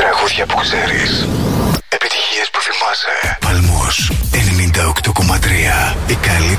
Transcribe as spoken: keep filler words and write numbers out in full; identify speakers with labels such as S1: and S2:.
S1: Τραγούδια που ξέρεις. Επιτυχίες που θυμάσαι. Παλμός ενενήντα οκτώ κόμμα τρία. Η καλή